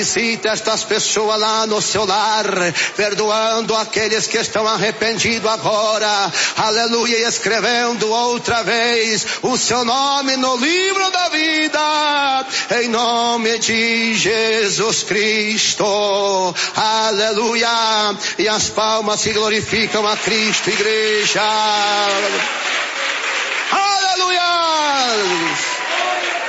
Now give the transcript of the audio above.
Visita estas pessoas lá no seu lar, perdoando aqueles que estão arrependidos agora, aleluia, e escrevendo outra vez o seu nome no livro da vida, em nome de Jesus Cristo, aleluia, e as palmas se glorificam a Cristo, igreja, aleluia.